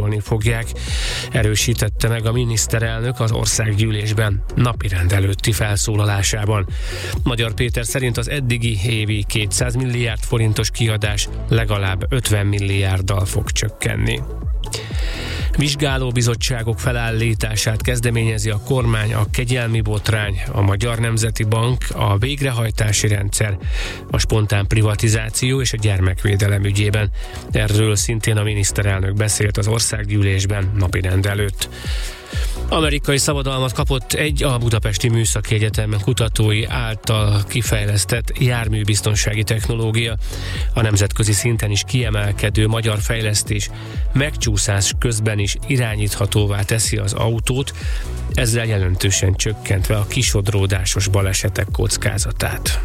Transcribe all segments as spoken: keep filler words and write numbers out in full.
gyakorolni fogják, erősítette meg a miniszterelnök az országgyűlésben napirend előtti felszólalásában. Magyar Péter szerint az eddigi évi kétszáz milliárd forintos kiadás legalább ötven milliárddal fog csökkenni. Vizsgálóbizottságok felállítását kezdeményezi a kormány, a kegyelmi botrány, a Magyar Nemzeti Bank, a végrehajtási rendszer, a spontán privatizáció és a gyermekvédelem ügyében. Erről szintén a miniszterelnök beszélt az országgyűlésben napirend előtt. Amerikai szabadalmat kapott egy a Budapesti Műszaki Egyetem kutatói által kifejlesztett járműbiztonsági technológia. A nemzetközi szinten is kiemelkedő magyar fejlesztés megcsúszás közben is irányíthatóvá teszi az autót, ezzel jelentősen csökkentve a kisodródásos balesetek kockázatát.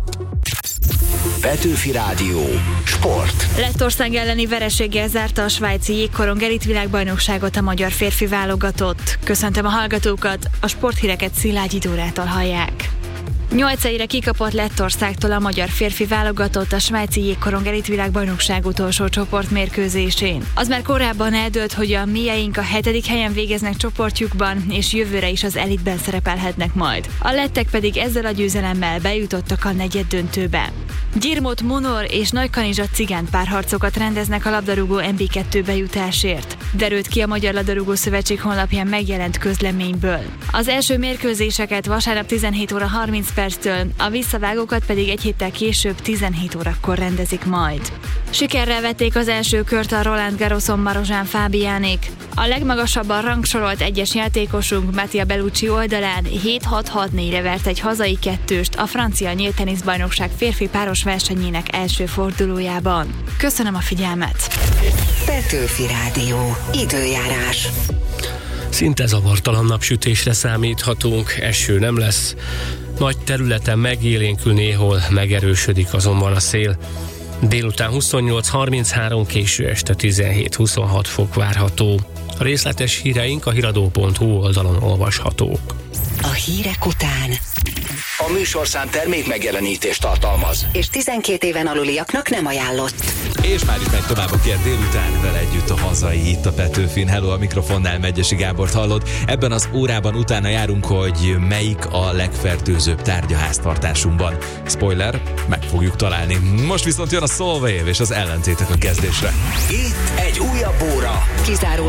Petőfi Rádió. Sport. Lettország elleni vereséggel zárta a svájci jégkorong elitvlágbajnokságot a magyar férfi válogatott. Köszöntöm a hallgatókat, a sporthíreket Szilágyi Dórától hallják. Nyolc egyre kikapott Lettországtól a magyar férfi válogatott a svájci jégkorong elitvilágbajnokság utolsó csoportmérkőzésén. Az már korábban eldőlt, hogy a mieink a hetedik helyen végeznek csoportjukban, és jövőre is az elitben szerepelhetnek majd. A lettek pedig ezzel a győzelemmel bejutottak a negyeddöntőbe. Gyirmot Monor és Nagykanizsa Cigán párharcokat rendeznek a labdarúgó em bé kettő bejutásért. Derült ki a Magyar Labdarúgó Szövetség honlapján megjelent közleményből. Az első mérkőzéseket vasárnap tizenhét óra harminc perctől, a visszavágókat pedig egy héttel később tizenhét órakor rendezik majd. Sikerrel vették az első kört a Roland Garroson Marozsán Fábiánék. A legmagasabban rangsorolt egyes játékosunk Mattia Bellucci oldalán hét hat hat négyre vert egy hazai kettőst a francia nyílt teniszbajnokság férfi páros versenyének első fordulójában. Köszönöm a figyelmet! Petőfi Rádió. Időjárás. Szinte zavartalan napsütésre számíthatunk, eső nem lesz. Nagy területen megélénkül, néhol megerősödik azonban a szél. Délután huszonnyolc harminchárom, késő este tizenhét huszonhat fok várható. A részletes híreink a híradó pont hu oldalon olvashatók. A hírek után a műsorszám termék megjelenítést tartalmaz, és tizenkét éven aluliaknak nem ajánlott. És már is megy tovább a Kért délután, vele együtt a hazai itt a Petőfin. Hello, a mikrofonnál Megyesi Gábort hallod. Ebben az órában utána járunk, hogy melyik a legfertőzőbb tárgya háztartásunkban. Spoiler, meg fogjuk találni. Most viszont jön a Solwave és az ellentétek a kezdésre. Itt egy újabb óra. Kizárólag